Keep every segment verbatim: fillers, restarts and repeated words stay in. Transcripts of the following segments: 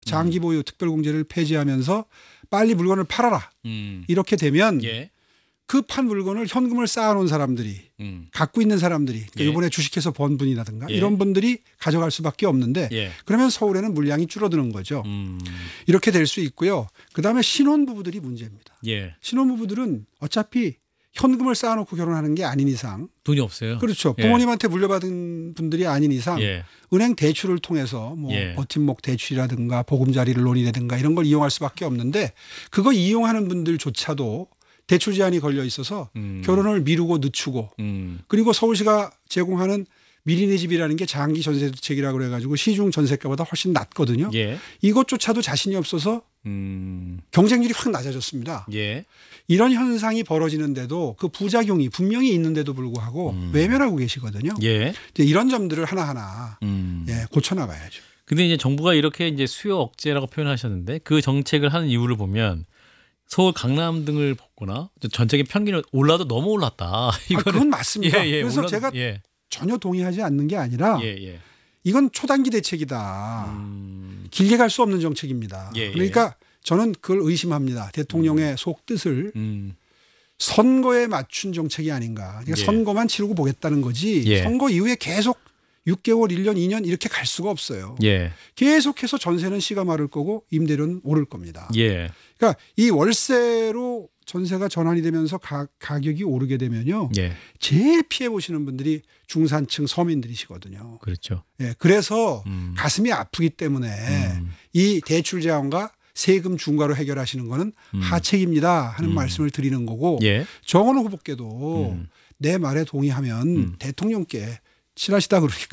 장기 보유 특별공제를 폐지하면서 빨리 물건을 팔아라. 음. 이렇게 되면 예. 그 판 물건을 현금을 쌓아놓은 사람들이 음. 갖고 있는 사람들이 그러니까 예. 이번에 주식해서 번 분이라든가 예. 이런 분들이 가져갈 수밖에 없는데 예. 그러면 서울에는 물량이 줄어드는 거죠. 음. 이렇게 될 수 있고요. 그다음에 신혼부부들이 문제입니다. 예. 신혼부부들은 어차피 현금을 쌓아놓고 결혼하는 게 아닌 이상 돈이 없어요. 그렇죠. 예. 부모님한테 물려받은 분들이 아닌 이상 예. 은행 대출을 통해서 뭐 예. 버팀목 대출이라든가 보금자리를 론이라든가 이런 걸 이용할 수밖에 없는데 그거 이용하는 분들조차도 대출 제한이 걸려 있어서 음. 결혼을 미루고 늦추고 음. 그리고 서울시가 제공하는 미리네 집이라는 게 장기 전세 대책이라고 그래가지고 시중 전세가보다 훨씬 낮거든요. 예. 이것조차도 자신이 없어서 음. 경쟁률이 확 낮아졌습니다. 예. 이런 현상이 벌어지는데도 그 부작용이 분명히 있는데도 불구하고 음. 외면하고 계시거든요. 예. 이제 이런 점들을 하나하나 음. 예, 고쳐나가야죠. 근데 이제 정부가 이렇게 이제 수요 억제라고 표현하셨는데 그 정책을 하는 이유를 보면 서울 강남 등을 보거나 전체적인 평균이 올라도 너무 올랐다. 이거는 아, 그건 맞습니다. 예, 예, 그래서 올라도, 제가 예. 전혀 동의하지 않는 게 아니라 예, 예. 이건 초단기 대책이다. 음. 길게 갈 수 없는 정책입니다. 예, 예. 그러니까 저는 그걸 의심합니다. 대통령의 음. 속뜻을 음. 선거에 맞춘 정책이 아닌가. 그러니까 예. 선거만 치르고 보겠다는 거지 예. 선거 이후에 계속 육 개월, 일 년, 이 년 이렇게 갈 수가 없어요. 예. 계속해서 전세는 씨가 마를 거고 임대료는 오를 겁니다. 예. 그러니까 이 월세로 전세가 전환이 되면서 가, 가격이 오르게 되면요. 예. 제일 피해 보시는 분들이 중산층 서민들이시거든요. 그렇죠. 예. 그래서 음. 가슴이 아프기 때문에 음. 이 대출 제한과 세금 중과로 해결하시는 거는 음. 하책입니다 하는 음. 말씀을 드리는 거고 예. 정원호 후보께도 음. 내 말에 동의하면 음. 대통령께 친하시다 그러니까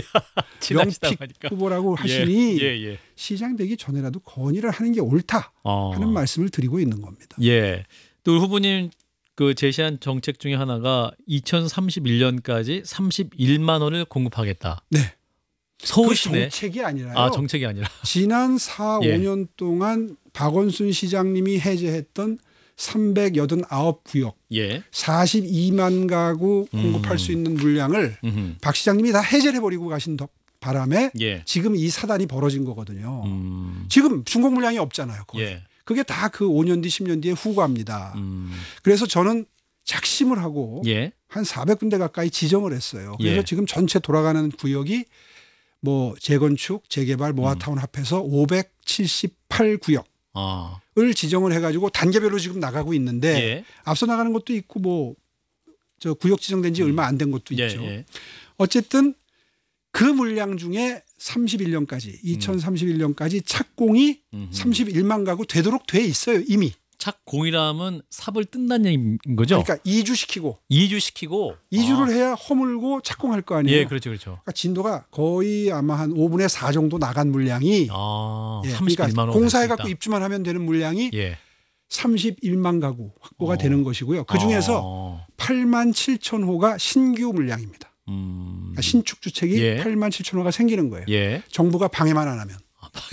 명픽 후보라고 하시니 예, 예, 예. 시장 되기 전에라도 건의를 하는 게 옳다 어. 하는 말씀을 드리고 있는 겁니다. 예. 또 후보님 그 제시한 정책 중에 하나가 이천삼십일 년까지 삼십일만 원을 공급하겠다. 네. 서울 시내 그 정책이 아니라요. 아, 정책이 아니라 지난 사, 예. 오 년 동안 박원순 시장님이 해제했던 삼백팔십구 구역 예. 사십이만 가구 공급할 음. 수 있는 물량을 음흠. 박 시장님이 다 해제를 해버리고 가신 바람에 예. 지금 이 사단이 벌어진 거거든요. 음. 지금 중공 물량이 없잖아요. 거의. 예. 그게 다 그 오 년 뒤 십 년 뒤에 후과입니다. 음. 그래서 저는 작심을 하고 예. 한 사백 군데 가까이 지정을 했어요. 그래서 예. 지금 전체 돌아가는 구역이 뭐 재건축, 재개발, 모아타운 음. 합해서 오백칠십팔 구역. 아. 을 지정을 해가지고 단계별로 지금 나가고 있는데 예. 앞서 나가는 것도 있고 뭐 저 구역 지정된 지 음. 얼마 안 된 것도 예, 있죠. 예. 어쨌든 그 물량 중에 삼십일 년까지 이천삼십일 년까지 착공이 음흠. 삼십일만 가구 되도록 돼 있어요 이미. 착공이라면 삽을 뜬다는 얘기인 거죠? 그러니까 이주시키고. 이주시키고. 이주를 아. 해야 허물고 착공할 거 아니에요? 예, 그렇죠. 그렇죠. 그러니까 진도가 거의 아마 한 오분의 사 정도 나간 물량이 아, 예, 삼십일만 원. 그러니까 공사해갖고 입주만 하면 되는 물량이 예. 삼십일만 가구 확보가 어. 되는 것이고요. 그중에서 어. 팔만 칠천 호가 신규 물량입니다. 음. 그러니까 신축 주택이 예. 팔만 칠천 호가 생기는 거예요. 예. 정부가 방해만 안 하면.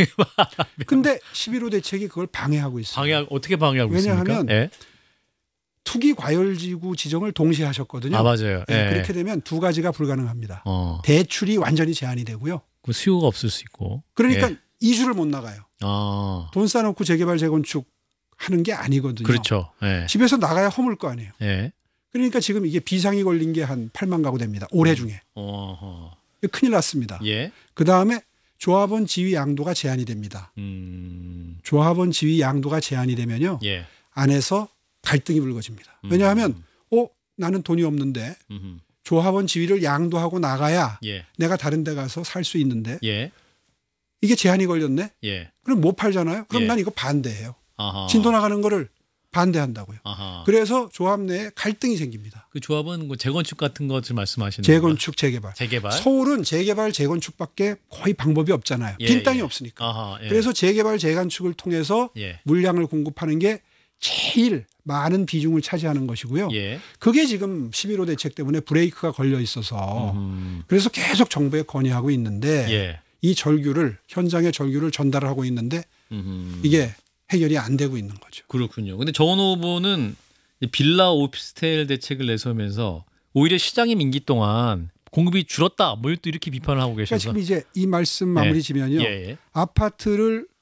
근데 십일 호 대책이 그걸 방해하고 있어요. 방해 어떻게 방해하고 왜냐하면 있습니까? 왜냐하면 예? 투기 과열지구 지정을 동시에 하셨거든요. 아 맞아요. 네, 예. 그렇게 되면 두 가지가 불가능합니다. 어. 대출이 완전히 제한이 되고요. 그 수요가 없을 수 있고. 그러니까 예. 이주를 못 나가요. 아. 돈 쌓아놓고 재개발 재건축 하는 게 아니거든요. 그렇죠. 예. 집에서 나가야 허물 거 아니에요. 예. 그러니까 지금 이게 비상이 걸린 게 한 팔만 가구 됩니다. 올해 중에. 어허. 큰일 났습니다. 예. 그다음에 조합원 지위 양도가 제한이 됩니다. 음. 조합원 지위 양도가 제한이 되면요. 예. 안에서 갈등이 불거집니다. 왜냐하면 음. 어 나는 돈이 없는데 음흠. 조합원 지위를 양도하고 나가야 예. 내가 다른 데 가서 살 수 있는데 예. 이게 제한이 걸렸네. 예. 그럼 못 팔잖아요. 그럼 예. 난 이거 반대해요. 아하. 진도 나가는 거를 반대한다고요. 아하. 그래서 조합 내에 갈등이 생깁니다. 그 조합은 뭐 재건축 같은 것을 말씀하시는 재건축, 재개발. 재개발. 서울은 재개발, 재건축밖에 거의 방법이 없잖아요. 예, 빈 땅이 예. 없으니까. 아하, 예. 그래서 재개발, 재건축을 통해서 예. 물량을 공급하는 게 제일 많은 비중을 차지하는 것이고요. 예. 그게 지금 십일 호 대책 때문에 브레이크가 걸려 있어서 음. 그래서 계속 정부에 건의하고 있는데 예. 이 절규를 현장의 절규를 전달하고 있는데 음. 이게 해결이 안 되고 있는 거죠. 그렇군요. 근데 정원호 후보는 빌라 오피스텔 대책을 내세우면서 오히려 시장의 임기 동안 공급이 줄었다. 뭐 또 이렇게 비판을 하고 계셔서. 그러니까 지금 이제 이 말씀 마무리 지면요. 예. 예. 아파트를